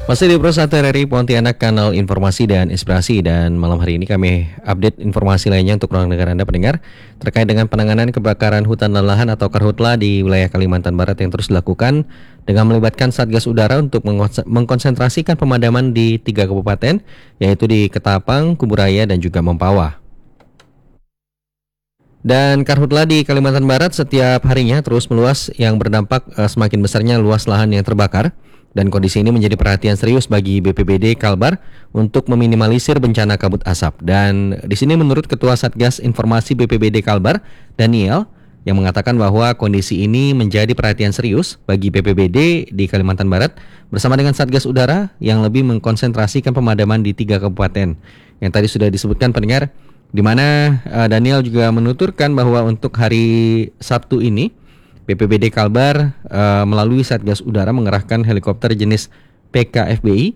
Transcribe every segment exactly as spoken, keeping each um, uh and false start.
Masih di Pro satu R R I Pontianak, kanal informasi dan inspirasi, dan malam hari ini kami update informasi lainnya untuk ruang dengar Anda pendengar terkait dengan penanganan kebakaran hutan dan lahan atau Karhutla di wilayah Kalimantan Barat yang terus dilakukan dengan melibatkan Satgas Udara untuk mengkonsentrasikan pemadaman di tiga kabupaten, yaitu di Ketapang, Kuburaya, dan juga Mempawah. Dan Karhutla di Kalimantan Barat setiap harinya terus meluas yang berdampak eh, semakin besarnya luas lahan yang terbakar. Dan kondisi ini menjadi perhatian serius bagi B P B D Kalbar untuk meminimalisir bencana kabut asap. Dan di sini menurut Ketua Satgas Informasi B P B D Kalbar, Daniel, yang mengatakan bahwa kondisi ini menjadi perhatian serius bagi B P B D di Kalimantan Barat bersama dengan Satgas Udara yang lebih mengkonsentrasikan pemadaman di tiga kabupaten yang tadi sudah disebutkan pendengar, di mana uh, Daniel juga menuturkan bahwa untuk hari Sabtu ini B P B D Kalbar uh, melalui Satgas Udara mengerahkan helikopter jenis P K F B I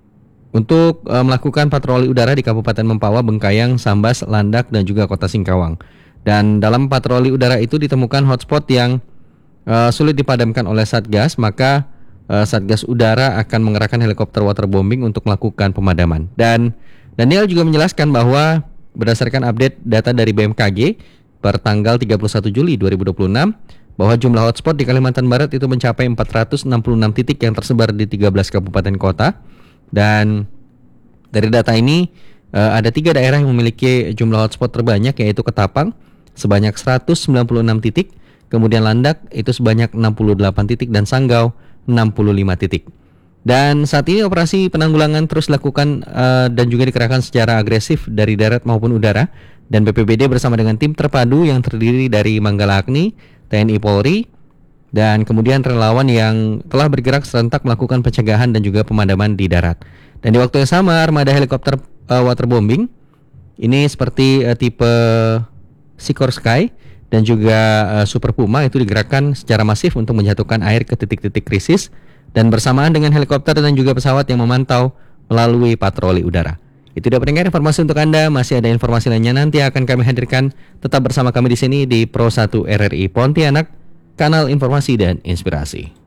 untuk uh, melakukan patroli udara di Kabupaten Mempawah, Bengkayang, Sambas, Landak, dan juga Kota Singkawang. Dan dalam patroli udara itu ditemukan hotspot yang uh, sulit dipadamkan oleh Satgas, maka uh, Satgas Udara akan mengerahkan helikopter waterbombing untuk melakukan pemadaman. Dan Daniel juga menjelaskan bahwa berdasarkan update data dari B M K G per tanggal tiga puluh satu Juli dua ribu dua puluh enam, bahwa jumlah hotspot di Kalimantan Barat itu mencapai empat ratus enam puluh enam titik yang tersebar di tiga belas kabupaten kota. Dan dari data ini uh, ada tiga daerah yang memiliki jumlah hotspot terbanyak, yaitu Ketapang sebanyak seratus sembilan puluh enam titik, kemudian Landak itu sebanyak enam puluh delapan titik, dan Sanggau enam puluh lima titik. Dan saat ini operasi penanggulangan terus dilakukan uh, dan juga dikerahkan secara agresif dari darat maupun udara. Dan B P B D bersama dengan tim terpadu yang terdiri dari Manggala Agni, T N I Polri, dan kemudian relawan yang telah bergerak serentak melakukan pencegahan dan juga pemadaman di darat. Dan di waktu yang sama, armada helikopter uh, waterbombing ini seperti uh, tipe Sikorsky dan juga uh, Super Puma itu digerakkan secara masif untuk menjatuhkan air ke titik-titik krisis, dan bersamaan dengan helikopter dan juga pesawat yang memantau melalui patroli udara. Itu dia pendengar informasi untuk Anda. Masih ada informasi lainnya nanti akan kami hadirkan. Tetap bersama kami di sini di Pro satu R R I Pontianak, kanal informasi dan inspirasi.